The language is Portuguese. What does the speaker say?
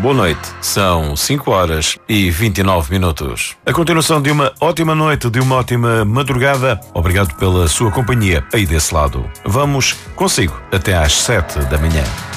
Boa noite, são 5h29. A continuação de uma ótima noite, de uma ótima madrugada. Obrigado pela sua companhia aí desse lado. Vamos consigo até às 7 da manhã.